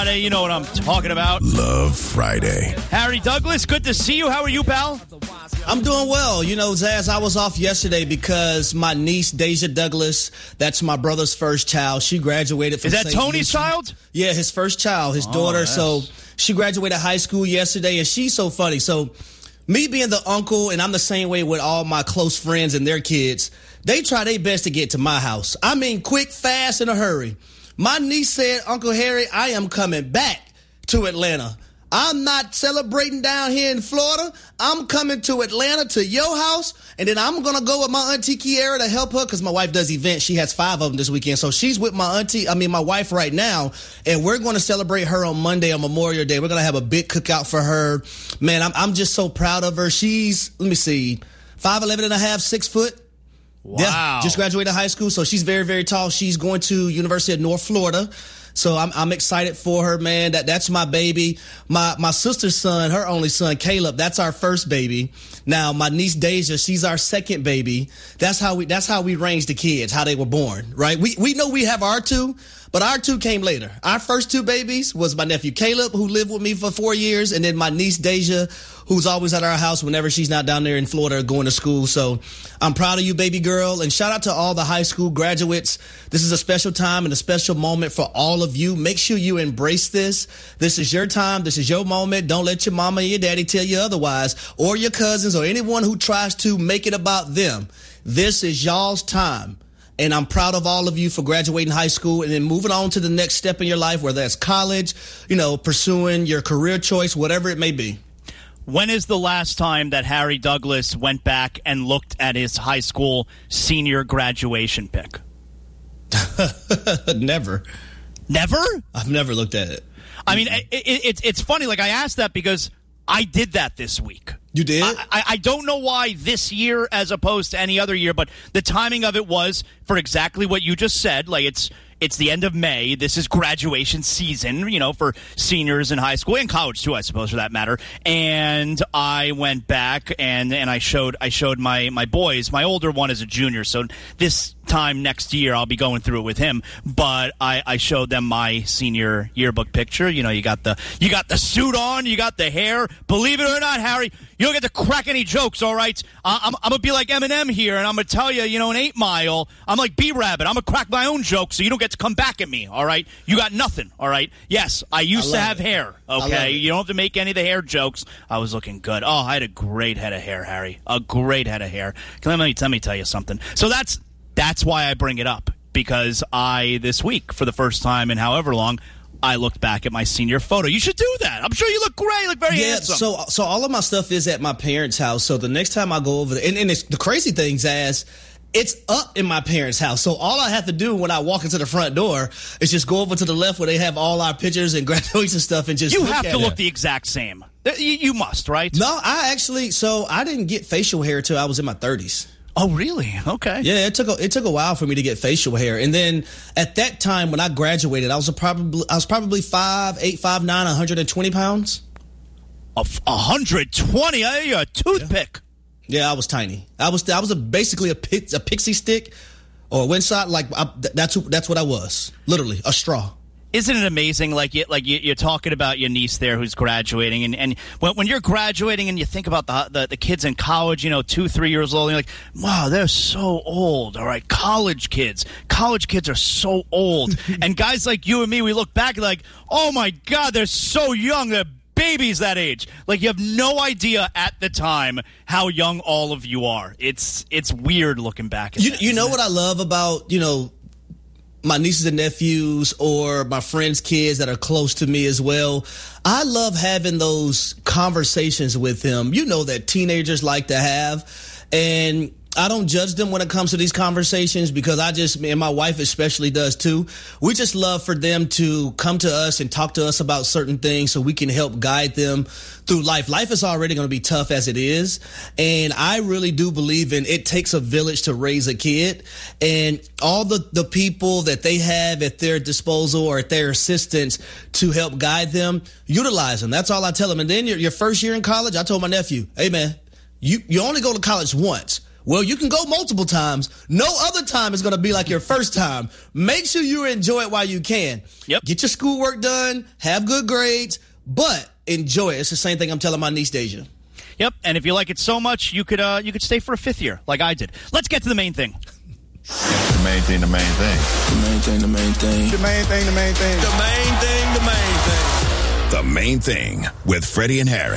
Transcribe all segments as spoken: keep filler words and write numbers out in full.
Friday. You know what I'm talking about. Love Friday. Harry Douglas, good to see you. How are you, pal? I'm doing well. You know, Zaz, I was off yesterday because my niece, Deja Douglas, that's my brother's first child. She graduated from Is that Saint Tony's Lucia. child? Yeah, his first child, his Oh, daughter. yes. So she graduated high school yesterday, and she's so funny. So me being the uncle, and I'm the same way with all my close friends and their kids, they try their best to get to my house. I mean, quick, fast, in a hurry. My niece said, Uncle Harry, I am coming back to Atlanta. I'm not celebrating down here in Florida. I'm coming to Atlanta to your house, and then I'm going to go with my auntie Kiara to help her because my wife does events. She has five of them this weekend, so she's with my auntie, I mean my wife right now, and we're going to celebrate her on Monday on Memorial Day. We're going to have a big cookout for her. Man, I'm, I'm just so proud of her. She's, let me see, five eleven and a half, six foot. Wow. Yeah, just graduated high school, so she's very, very tall. She's going to University of North Florida. So I'm I'm excited for her, man. That that's my baby. My my sister's son, her only son, Caleb, that's our first baby. Now my niece Deja, she's our second baby. That's how we that's how we range the kids, how they were born, right? We we know we have our two, but our two came later. Our first two babies was my nephew Caleb, who lived with me for four years, and then my niece Deja, who's always at our house whenever she's not down there in Florida going to school. So I'm proud of you, baby girl. And shout out to all the high school graduates. This is a special time and a special moment for all of you. Make sure you embrace this. This is your time. This is your moment. Don't let your mama and your daddy tell you otherwise, or your cousins, or anyone who tries to make it about them. This is y'all's time. And I'm proud of all of you for graduating high school and then moving on to the next step in your life, whether that's college, you know, pursuing your career choice, whatever it may be. When is the last time that Harry Douglas went back and looked at his high school senior graduation pic? Never. Never? I've never looked at it. I mean, it, it, it's it's funny. Like, I asked that because I did that this week. You did? I, I, I don't know why this year as opposed to any other year, but the timing of it was for exactly what you just said. Like, it's it's the end of May. This is graduation season, you know, for seniors in high school and college too, I suppose, for that matter. And I went back and and I showed I showed my my boys. My older one is a junior, so this time next year I'll be going through it with him. But I, I showed them my senior yearbook picture. You know, you got the you got the suit on, you got the hair. Believe it or not, Harry, you don't get to crack any jokes, all right? Uh, I'm, I'm going to be like Eminem here, and I'm going to tell you, you know, an eight Mile, I'm like B-Rabbit. I'm going to crack my own jokes, so you don't get to come back at me, all right? You got nothing, all right? Yes, I used I to have it. hair, okay? You don't have to make any of the hair jokes. I was looking good. Oh, I had a great head of hair, Harry. A great head of hair. Let me, let me tell you something. So that's that's why I bring it up, because I, this week, for the first time in however long, I looked back at my senior photo. You should do that. I'm sure you look great. You look very yeah, handsome. So, so all of my stuff is at my parents' house. So the next time I go over there, and, and it's, the crazy thing, Zaz, it's up in my parents' house. So all I have to do when I walk into the front door is just go over to the left where they have all our pictures and graduation stuff and just You look have at to it. look the exact same. You, you must, right? No, I actually, so I didn't get facial hair till I was in my thirties. Oh, really? Okay. Yeah, it took a, it took a while for me to get facial hair, and then at that time when I graduated, I was a probably I was probably five eight, five nine, one hundred twenty pounds. A one hundred twenty? Uh, you're a toothpick. Yeah. yeah, I was tiny. I was I was a, basically a pix, a pixie stick or a wind shot. Like I, that's that's what I was. Literally a straw. Isn't it amazing? Like, you, like you, you're talking about your niece there who's graduating, and, and when, when you're graduating and you think about the, the the kids in college, you know, two, three years old, and you're like, wow, they're so old. All right, college kids, college kids are so old, and guys like you and me, we look back like, oh my God, they're so young. They're babies that age. Like, you have no idea at the time how young all of you are. It's it's weird looking back at You that, you know it? what I love about you know. my nieces and nephews or my friends' kids that are close to me as well. I love having those conversations with them, you know, that teenagers like to have. And I don't judge them when it comes to these conversations because I just, and my wife especially does too. We just love for them to come to us and talk to us about certain things so we can help guide them through life. Life is already going to be tough as it is. And I really do believe in it takes a village to raise a kid, and all the, the people that they have at their disposal or at their assistance to help guide them, utilize them. That's all I tell them. And then your, your first year in college, I told my nephew, hey man, you, you only go to college once. Well, you can go multiple times. No other time is going to be like your first time. Make sure you enjoy it while you can. Yep. Get your schoolwork done, have good grades, but enjoy it. It's the same thing I'm telling my niece Deja. Yep, and if you like it so much, you could uh, you could stay for a fifth year, like I did. Let's get to the main thing. The main thing, the main thing. The main thing, the main thing. The main thing, the main thing. The main thing, the main thing. The Main Thing with Freddie and Harry.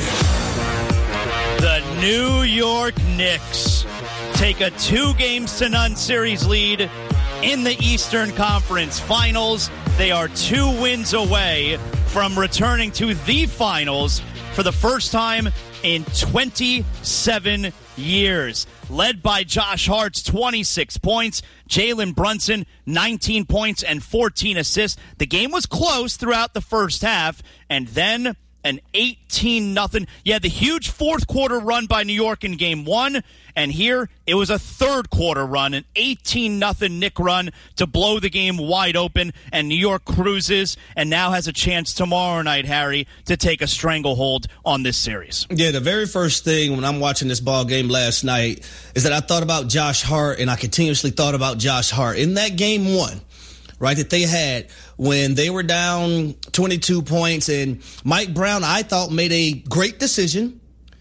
The New York Knicks take a two games to none series lead in the Eastern Conference Finals. They are two wins away from returning to the finals for the first time in twenty-seven years. Led by Josh Hart's twenty-six points, Jalen Brunson, nineteen points and fourteen assists. The game was close throughout the first half, and then an eighteen nothing. Yeah, the huge fourth quarter run by New York in game one, and here it was a third quarter run, an eighteen nothing Knick run to blow the game wide open, and New York cruises and now has a chance tomorrow night, Harry, to take a stranglehold on this series. Yeah, the very first thing when I'm watching this ball game last night is that I thought about Josh Hart, and I continuously thought about Josh Hart. In that game one, right, that they had when they were down twenty-two points, and Mike Brown, I thought, made a great decision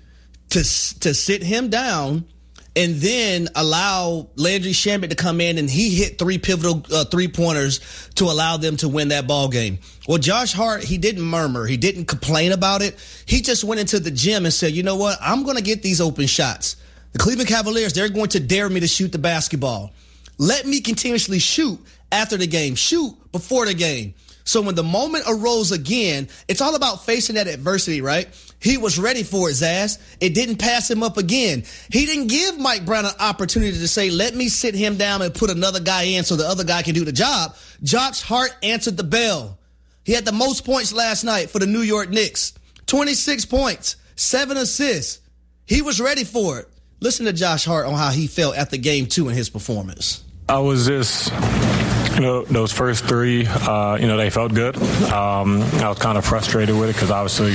to to sit him down and then allow Landry Shamet to come in, and he hit three pivotal uh, three-pointers to allow them to win that ball game. Well, Josh Hart, he didn't murmur. He didn't complain about it. He just went into the gym and said, you know what, I'm going to get these open shots. The Cleveland Cavaliers, they're going to dare me to shoot the basketball. Let me continuously shoot after the game, shoot before the game. So when the moment arose again, it's all about facing that adversity, right? He was ready for it, Zaz. It didn't pass him up again. He didn't give Mike Brown an opportunity to say, let me sit him down and put another guy in so the other guy can do the job. Josh Hart answered the bell. He had the most points last night for the New York Knicks. twenty-six points, seven assists. He was ready for it. Listen to Josh Hart on how he felt after game two in his performance. I was just, you know, those first three, uh, you know, they felt good. Um, I was kind of frustrated with it because obviously,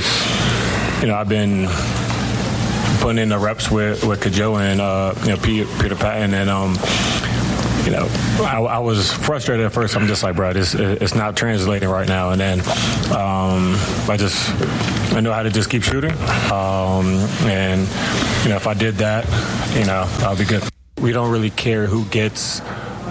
you know, I've been putting in the reps with, with Kajo and, uh, you know, Peter, Peter Patton. And, um, you know, I, I was frustrated at first. I'm just like, bro, this, it's not translating right now. And then um, I just, I know how to just keep shooting. Um, and, you know, if I did that, you know, I'll be good. We don't really care who gets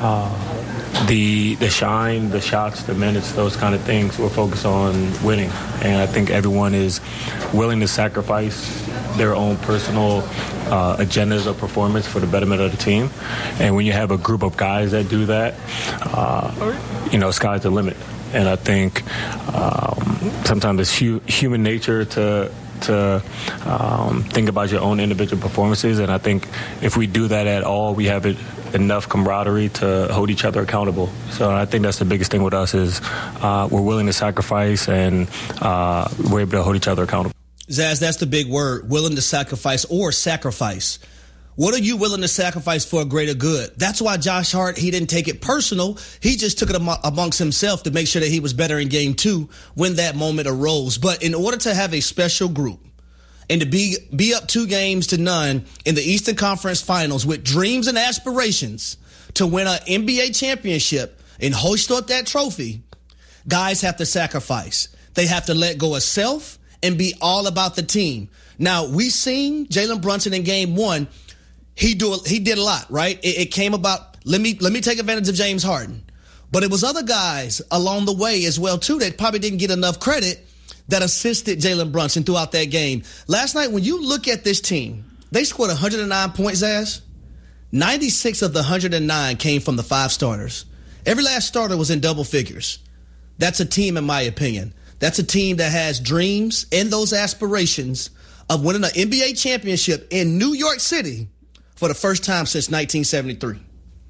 uh, the the shine, the shots, the minutes, those kind of things. We're focused on winning. And I think everyone is willing to sacrifice their own personal uh, agendas of performance for the betterment of the team. And when you have a group of guys that do that, uh, you know, sky's the limit. And I think um, sometimes it's hu- human nature to to um, think about your own individual performances. And I think if we do that at all, we have it, enough camaraderie to hold each other accountable. So I think that's the biggest thing with us is uh, we're willing to sacrifice and uh, we're able to hold each other accountable. Zaz, that's the big word, willing to sacrifice or sacrifice. What are you willing to sacrifice for a greater good? That's why Josh Hart, he didn't take it personal. He just took it amongst himself to make sure that he was better in game two when that moment arose. But in order to have a special group and to be be up two games to none in the Eastern Conference Finals with dreams and aspirations to win an N B A championship and hoist up that trophy, guys have to sacrifice. They have to let go of self and be all about the team. Now, we seen Jalen Brunson in game one. He do he did a lot, right? It, it came about, let me let me take advantage of James Harden. But it was other guys along the way as well, too, that probably didn't get enough credit that assisted Jalen Brunson throughout that game. Last night, when you look at this team, they scored one hundred nine points, Ash. ninety-six of the one hundred nine came from the five starters. Every last starter was in double figures. That's a team, in my opinion. That's a team that has dreams and those aspirations of winning an N B A championship in New York City for the first time since nineteen seventy-three.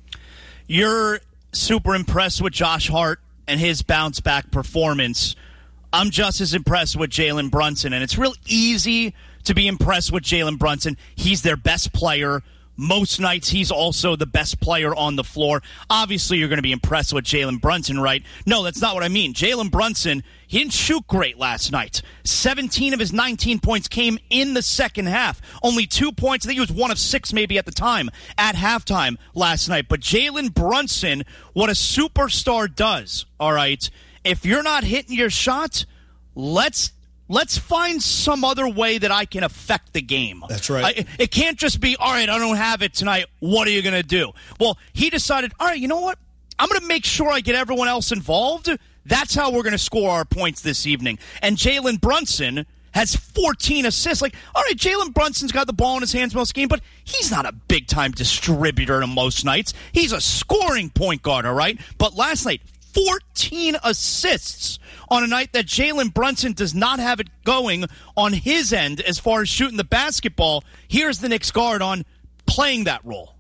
You're super impressed with Josh Hart and his bounce-back performance. I'm just as impressed with Jalen Brunson, and it's real easy to be impressed with Jalen Brunson. He's their best player most nights he's also the best player on the floor. Obviously, you're going to be impressed with Jalen Brunson, right? No, that's not what I mean. Jalen Brunson, he didn't shoot great last night. seventeen of his nineteen points came in the second half. Only two points. I think he was one of six maybe at the time at halftime last night. But Jalen Brunson, what a superstar does, all right, if you're not hitting your shot, let's Let's find some other way that I can affect the game. That's right. I, it can't just be, all right, I don't have it tonight. What are you going to do? Well, he decided, all right, you know what? I'm going to make sure I get everyone else involved. That's how we're going to score our points this evening. And Jalen Brunson has fourteen assists. Like, all right, Jalen Brunson's got the ball in his hands most game, but he's not a big-time distributor on most nights. He's a scoring point guard, all right? But last night, fourteen assists on a night that Jalen Brunson does not have it going on his end as far as shooting the basketball. Here's the Knicks guard on playing that role.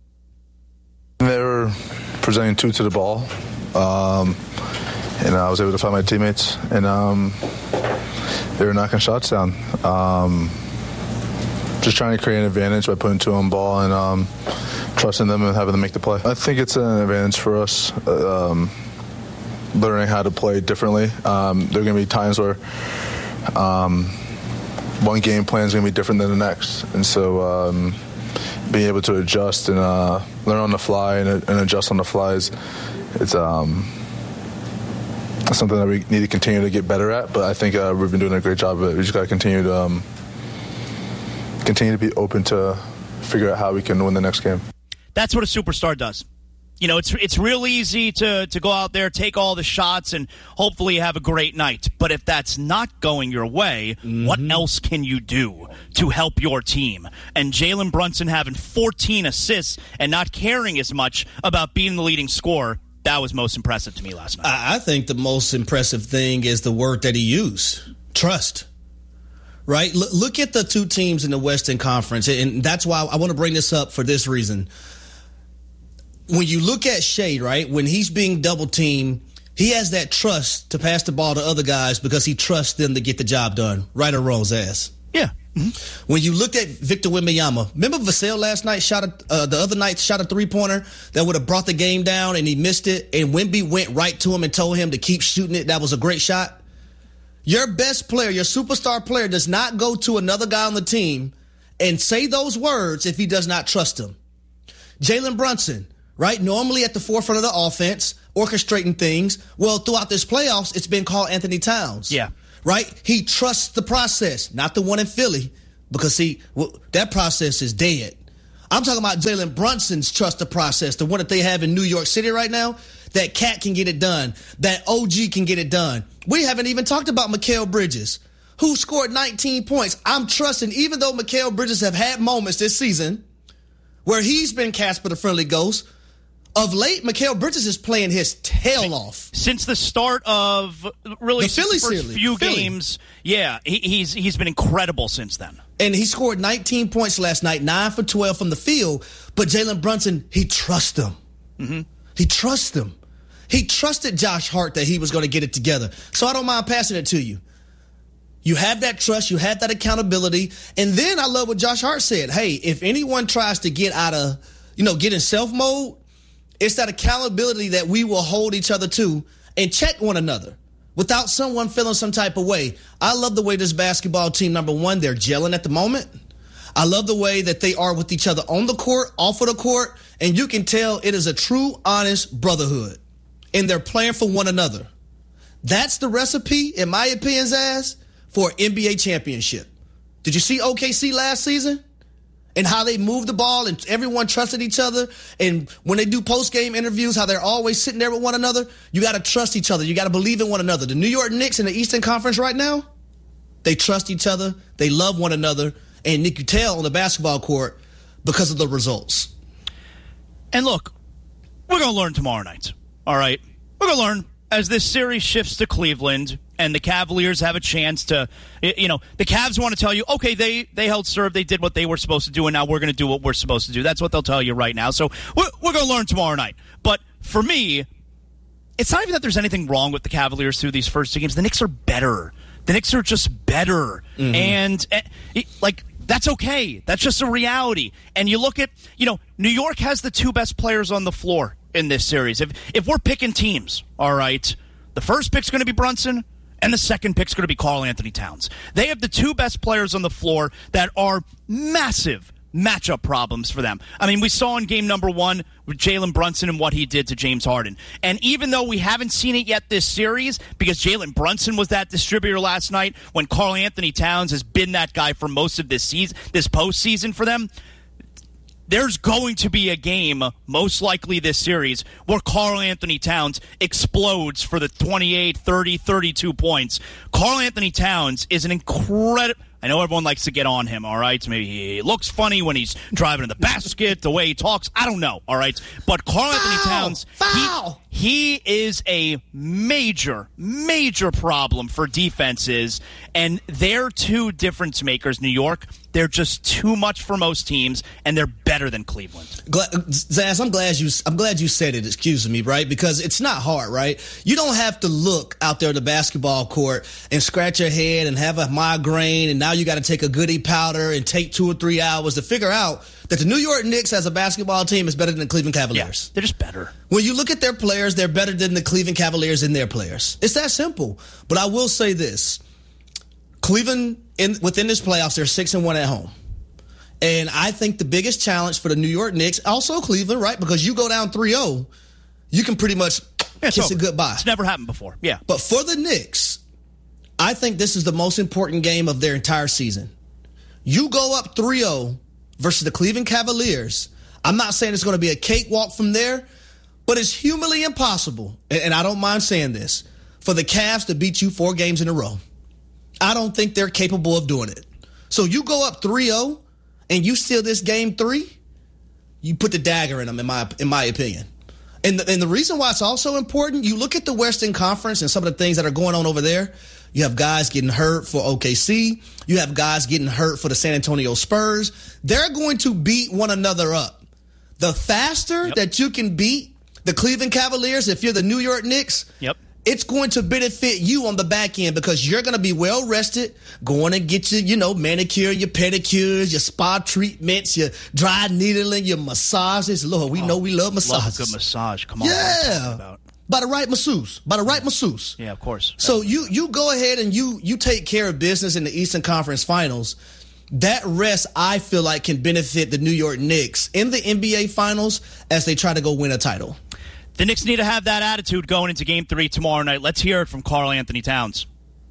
They were presenting two to the ball, um, and I was able to find my teammates, and um, they were knocking shots down. Um, just trying to create an advantage by putting two on ball and um, trusting them and having them make the play. I think it's an advantage for us. Um, learning how to play differently. Um, there are going to be times where um, one game plan is going to be different than the next. And so um, being able to adjust and uh, learn on the fly and, and adjust on the fly is it's, um, something that we need to continue to get better at. But I think uh, we've been doing a great job of it. We just got to continue to um, continue to be open to figure out how we can win the next game. That's what a superstar does. You know, it's it's real easy to, to go out there, take all the shots, and hopefully have a great night. But if that's not going your way, mm-hmm. what else can you do to help your team? And Jalen Brunson having fourteen assists and not caring as much about being the leading scorer, that was most impressive to me last night. I think the most impressive thing is the word that he used, trust. Right? L- look at the two teams in the Western Conference, and that's why I want to bring this up for this reason. When you look at Shea, right, when he's being double-teamed, he has that trust to pass the ball to other guys because he trusts them to get the job done, right or wrong, ass. Yeah. Mm-hmm. When you looked at Victor Wembanyama, remember Vassell last night shot a, uh, the other night shot a three-pointer that would have brought the game down and he missed it, and Wemby went right to him and told him to keep shooting it. That was a great shot. Your best player, your superstar player, does not go to another guy on the team and say those words if he does not trust him. Jalen Brunson, right? Normally at the forefront of the offense, orchestrating things. Well, throughout this playoffs, it's been called Anthony Towns. Yeah. Right? He trusts the process, not the one in Philly, because he well, that process is dead. I'm talking about Jalen Brunson's trust the process, the one that they have in New York City right now. That Cat can get it done. That O G can get it done. We haven't even talked about Mikal Bridges, who scored nineteen points. I'm trusting, even though Mikal Bridges have had moments this season where he's been Casper the Friendly Ghost, of late, Mikal Bridges is playing his tail off. Since the start of really the Philly the first series. few Philly. games, yeah, he, he's he's been incredible since then. And he scored nineteen points last night, nine for twelve from the field. But Jalen Brunson, he trusts them. Mm-hmm. He trusts them. He trusted Josh Hart that he was going to get it together. So I don't mind passing it to you. You have that trust. You have that accountability. And then I love what Josh Hart said. Hey, if anyone tries to get out of, you know, get in self mode, it's that accountability that we will hold each other to and check one another without someone feeling some type of way. I love the way this basketball team, number one, they're gelling at the moment. I love the way that they are with each other on the court, off of the court, and you can tell it is a true, honest brotherhood. And they're playing for one another. That's the recipe, in my opinion, Zaz, for an N B A championship. Did you see O K C last season? And how they moved the ball and everyone trusted each other. And when they do post-game interviews, how they're always sitting there with one another. You got to trust each other. You got to believe in one another. The New York Knicks in the Eastern Conference right now, they trust each other. They love one another. And you can tell on the basketball court because of the results. And look, we're going to learn tomorrow night. All right? We're going to learn as this series shifts to Cleveland and the Cavaliers have a chance to, you know, the Cavs want to tell you, okay, they, they held serve, they did what they were supposed to do, and now we're going to do what we're supposed to do. That's what they'll tell you right now. So we're, we're going to learn tomorrow night. But for me, it's not even that there's anything wrong with the Cavaliers through these first two games. The Knicks are better. The Knicks are just better. Mm-hmm. And, and, like, That's okay. That's just a reality. And you look at, you know, New York has the two best players on the floor in this series. If if we're picking teams, all right, the first pick's going to be Brunson and the second pick's going to be Karl Anthony Towns. They have the two best players on the floor that are massive matchup problems for them. I mean, we saw in game number one with Jalen Brunson and what he did to James Harden. And even though we haven't seen it yet this series, because Jalen Brunson was that distributor last night, when Karl Anthony Towns has been that guy for most of this season, this postseason for them, there's going to be a game, most likely this series, where Karl Anthony Towns explodes for the twenty-eight, thirty, thirty-two points. Karl Anthony Towns is an incredible... I know everyone likes to get on him, all right? Maybe he looks funny when he's driving to the basket, the way he talks. I don't know, all right? But Karl Anthony Towns, Foul! He, he is a major, major problem for defenses, and they're two difference makers, New York. They're just too much for most teams, and they're better than Cleveland. Glad, Zaz, I'm glad you. I'm glad you said it. Excuse me, right? Because it's not hard, right? You don't have to look out there at the basketball court and scratch your head and have a migraine, and now you got to take a goody powder and take two or three hours to figure out that the New York Knicks as a basketball team is better than the Cleveland Cavaliers. Yeah, they're just better. When you look at their players, they're better than the Cleveland Cavaliers in their players. It's that simple. But I will say this: Cleveland, in within this playoffs, they're six and one at home. And I think the biggest challenge for the New York Knicks, also Cleveland, right? Because you go down three oh, you can pretty much yeah, kiss it goodbye. It's never happened before. Yeah. But for the Knicks, I think this is the most important game of their entire season. You go up three oh versus the Cleveland Cavaliers. I'm not saying it's going to be a cakewalk from there, but it's humanly impossible, and, and I don't mind saying this, for the Cavs to beat you four games in a row. I don't think they're capable of doing it. So you go up three oh and you steal this game three, you put the dagger in them, in my in my opinion. And the, and the reason why it's also important, you look at the Western Conference and some of the things that are going on over there. You have guys getting hurt for O K C. You have guys getting hurt for the San Antonio Spurs. They're going to beat one another up. The faster yep. that you can beat the Cleveland Cavaliers, if you're the New York Knicks, yep. it's going to benefit you on the back end because you're going to be well rested, going and get your, you know, manicure, your pedicures, your spa treatments, your dry needling, your massages. Lord, we oh, know we love massages. Love a good massage. Come on. Yeah. About? By the right masseuse. By the right masseuse. Yeah, of course. So you you go ahead and you you take care of business in the Eastern Conference Finals. That rest, I feel like, can benefit the New York Knicks in the N B A Finals as they try to go win a title. The Knicks need to have that attitude going into Game three tomorrow night. Let's hear it from Karl Anthony Towns.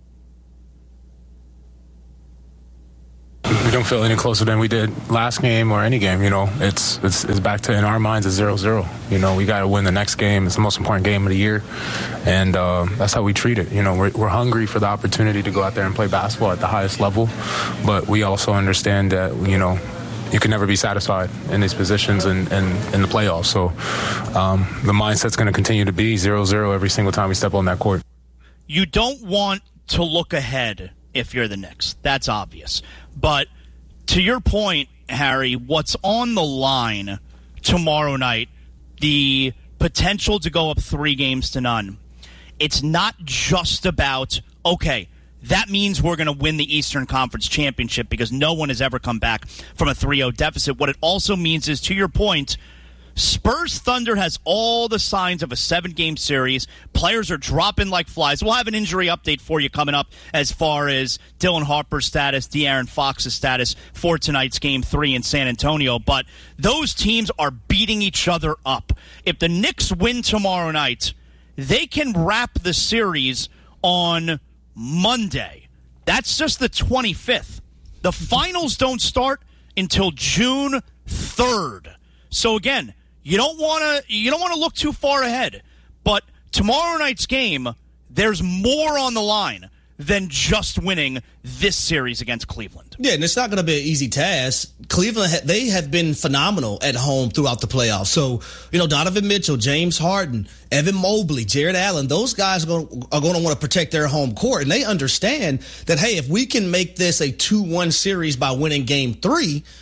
We don't feel any closer than we did last game or any game. You know, it's it's, it's back to, in our minds, it's zero zero. You know, we got to win the next game. It's the most important game of the year, and uh, that's how we treat it. You know, we're, we're hungry for the opportunity to go out there and play basketball at the highest level, but we also understand that, you know, you can never be satisfied in these positions and in, in, in the playoffs. So um, the mindset's going to continue to be zero zero every single time we step on that court. You don't want to look ahead if you're the Knicks. That's obvious. But to your point, Harry, what's on the line tomorrow night, the potential to go up three games to none, it's not just about, okay, that means we're going to win the Eastern Conference Championship because no one has ever come back from a three oh deficit. What it also means is, to your point, Spurs Thunder has all the signs of a seven-game series. Players are dropping like flies. We'll have an injury update for you coming up as far as Dylan Harper's status, De'Aaron Fox's status for tonight's Game three in San Antonio. But those teams are beating each other up. If the Knicks win tomorrow night, they can wrap the series on Monday. That's just the twenty-fifth. The finals don't start until June third. So again, you don't want to you don't want to look too far ahead. But tomorrow night's game, there's more on the line than just winning this series against Cleveland. Yeah, and it's not going to be an easy task. Cleveland, they have been phenomenal at home throughout the playoffs. So, you know, Donovan Mitchell, James Harden, Evan Mobley, Jared Allen, those guys are going, are going to want to protect their home court. And they understand that, hey, if we can make this a two one series by winning game three,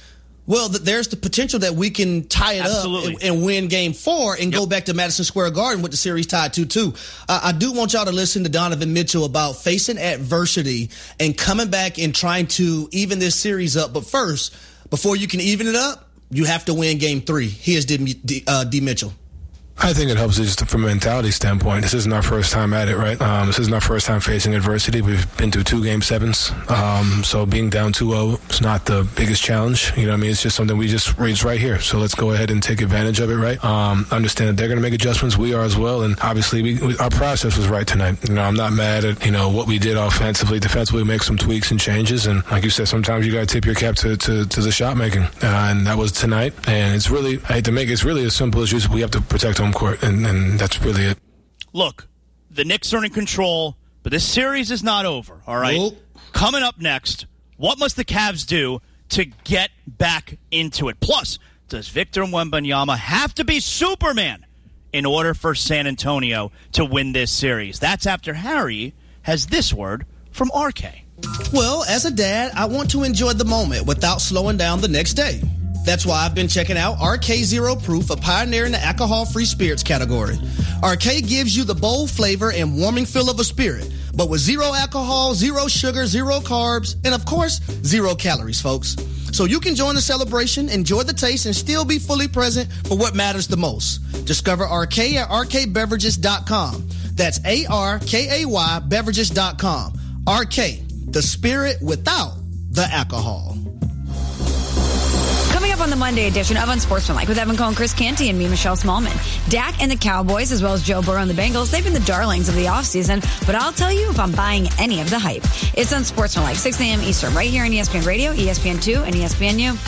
Well, th- there's the potential that we can tie it Absolutely. up and, and win game four and yep. go back to Madison Square Garden with the series tied two two. Uh, I do want y'all to listen to Donovan Mitchell about facing adversity and coming back and trying to even this series up. But first, before you can even it up, you have to win game three. Here's D, D, uh, D Mitchell. I think it helps just from a mentality standpoint. This isn't our first time at it, right? Um, this isn't our first time facing adversity. We've been through two game sevens. Um, so being down two oh is not the biggest challenge. You know what I mean? It's just something we just, it's right here. So let's go ahead and take advantage of it, right? Um, understand that they're going to make adjustments. We are as well. And obviously we, we, our process was right tonight. You know, I'm not mad at, you know, what we did offensively. Defensively, we make some tweaks and changes. And like you said, sometimes you got to tip your cap to, to, to the shot making. Uh, and that was tonight. And it's really, I hate to make it, it's really as simple as just we have to protect home court. And, and that's really it. Look, the Knicks are in control, but this series is not over, all right? Nope. Coming up next, what must the Cavs do to get back into it? Plus, does Victor Wembanyama have to be Superman in order for San Antonio to win this series? That's after Harry has this word from R K. Well, as a dad, I want to enjoy the moment without slowing down the next day. That's why I've been checking out R K Zero Proof, a pioneer in the alcohol-free spirits category. R K gives you the bold flavor and warming feel of a spirit, but with zero alcohol, zero sugar, zero carbs, and of course, zero calories, folks. So you can join the celebration, enjoy the taste, and still be fully present for what matters the most. Discover R K at R K beverages dot com. That's A R K A Y beverages dot com. R K, the spirit without the alcohol. Coming up on the Monday edition of Unsportsmanlike with Evan Cohen, Chris Canty, and me, Michelle Smallman. Dak and the Cowboys, as well as Joe Burrow and the Bengals, they've been the darlings of the offseason, but I'll tell you if I'm buying any of the hype. It's Unsportsmanlike, six a.m. Eastern, right here on E S P N Radio, E S P N two, and E S P N U.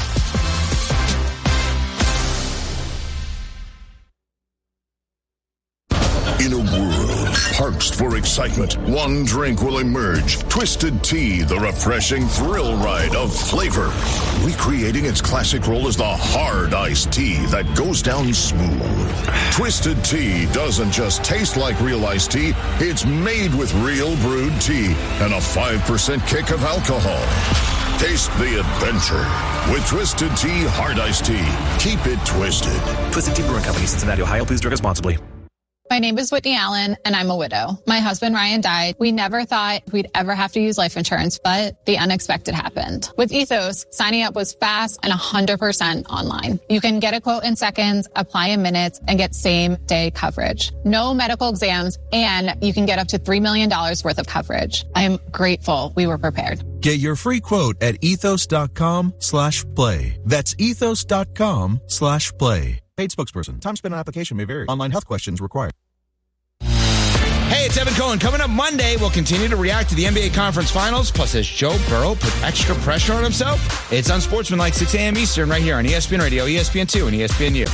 In a world parched for excitement, one drink will emerge. Twisted Tea, the refreshing thrill ride of flavor. Recreating its classic role as the hard iced tea that goes down smooth. Twisted Tea doesn't just taste like real iced tea, it's made with real brewed tea and a five percent kick of alcohol. Taste the adventure with Twisted Tea Hard Iced Tea. Keep it twisted. Twisted Tea Brewing Company, Cincinnati, Ohio. Please drink responsibly. My name is Whitney Allen, and I'm a widow. My husband, Ryan, died. We never thought we'd ever have to use life insurance, but the unexpected happened. With Ethos, signing up was fast and one hundred percent online. You can get a quote in seconds, apply in minutes, and get same-day coverage. No medical exams, and you can get up to three million dollars worth of coverage. I am grateful we were prepared. Get your free quote at ethos.com slash play. That's ethos.com slash play. Paid spokesperson. Time spent on application may vary. Online health questions required. Hey, it's Evan Cohen. Coming up Monday, we'll continue to react to the N B A Conference Finals. Plus, as Joe Burrow put extra pressure on himself, it's Unsportsmanlike, six a.m. Eastern, right here on E S P N Radio, E S P N two, and E S P N U.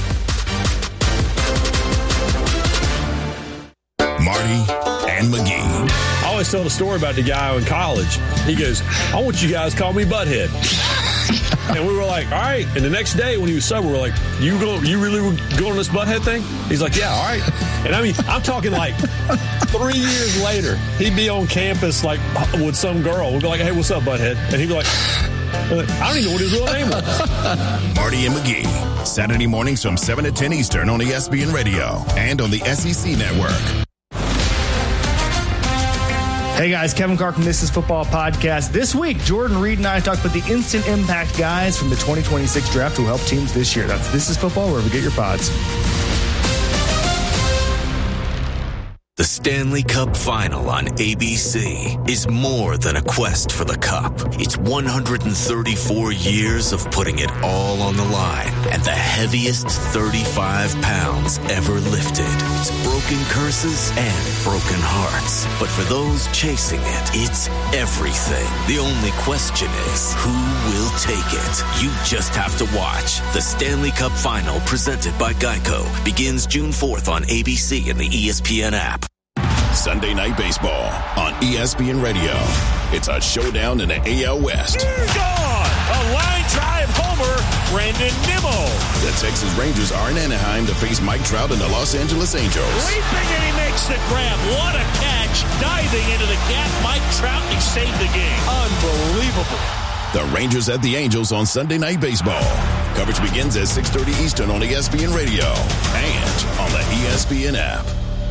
Marty and McGee. I always tell the story about the guy in college. He goes, I want you guys to call me Butthead. And we were like, all right. And the next day when he was sober, we were like, you go, you really were going on this Butthead thing? He's like, yeah, all right. And I mean, I'm talking like three years later, he'd be on campus like with some girl. We'd be like, hey, what's up, Butthead? And he'd be like, I don't even know what his real name was. Marty and McGee, Saturday mornings from seven to ten Eastern on E S P N Radio and on the S E C Network. Hey guys, Kevin Carr from This Is Football Podcast. This week, Jordan Reed and I talked about the instant impact guys from the twenty twenty-six draft who helped teams this year. That's This Is Football, wherever you get your pods. The Stanley Cup Final on A B C is more than a quest for the cup. It's one hundred thirty-four years of putting it all on the line and the heaviest thirty-five pounds ever lifted. It's broken curses and broken hearts. But for those chasing it, it's everything. The only question is, who will take it? You just have to watch. The Stanley Cup Final, presented by Geico, begins June fourth on A B C and the E S P N app. Sunday Night Baseball on E S P N Radio. It's a showdown in the A L West. Gone! A line drive homer, Brandon Nimmo. The Texas Rangers are in Anaheim to face Mike Trout and the Los Angeles Angels. Leaping and he makes the grab. What a catch. Diving into the gap, Mike Trout, he saved the game. Unbelievable. The Rangers at the Angels on Sunday Night Baseball. Coverage begins at six thirty Eastern on E S P N Radio and on the E S P N app.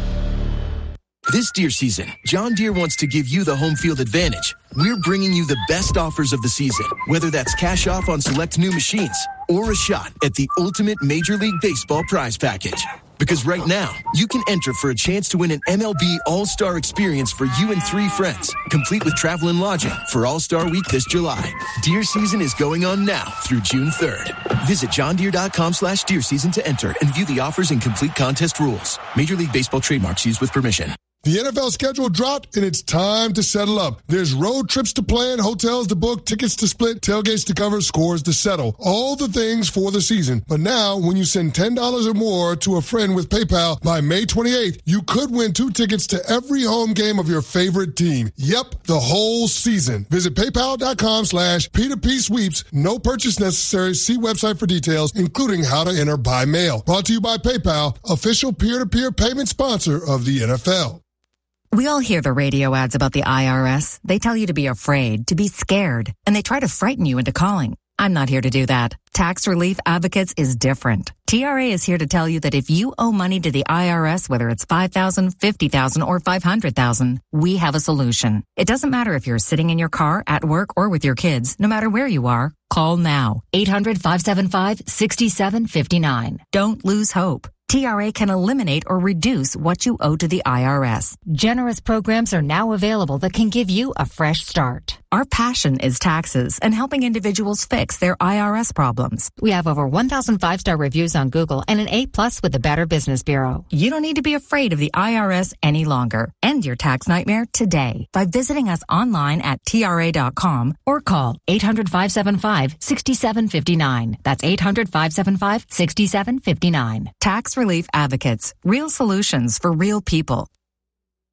This deer season, John Deere wants to give you the home field advantage. We're bringing you the best offers of the season, whether that's cash off on select new machines or a shot at the ultimate Major League Baseball prize package. Because right now, you can enter for a chance to win an M L B All-Star experience for you and three friends, complete with travel and lodging for All-Star Week this July. Deer season is going on now through June third. Visit johndeere.com slash deer season to enter and view the offers and complete contest rules. Major League Baseball trademarks used with permission. The N F L schedule dropped, and it's time to settle up. There's road trips to plan, hotels to book, tickets to split, tailgates to cover, scores to settle. All the things for the season. But now, when you send ten dollars or more to a friend with PayPal by May twenty-eighth, you could win two tickets to every home game of your favorite team. Yep, the whole season. Visit paypal.com slash P two P sweeps. No purchase necessary. See website for details, including how to enter by mail. Brought to you by PayPal, official peer-to-peer payment sponsor of the N F L. We all hear the radio ads about the I R S. They tell you to be afraid, to be scared, and they try to frighten you into calling. I'm not here to do that. Tax Relief Advocates is different. T R A is here to tell you that if you owe money to the I R S, whether it's five thousand dollars, fifty thousand dollars, or five hundred thousand dollars, we have a solution. It doesn't matter if you're sitting in your car, at work, or with your kids. No matter where you are, call now. eight hundred, five seven five, six seven five nine. Don't lose hope. T R A can eliminate or reduce what you owe to the I R S. Generous programs are now available that can give you a fresh start. Our passion is taxes and helping individuals fix their I R S problems. We have over one thousand five-star reviews on Google and an A plus with the Better Business Bureau. You don't need to be afraid of the I R S any longer. End your tax nightmare today by visiting us online at T R A dot com or call eight hundred, five seven five, six seven five nine. That's eight hundred, five seven five, six seven five nine. Tax Relief Advocates. Real solutions for real people.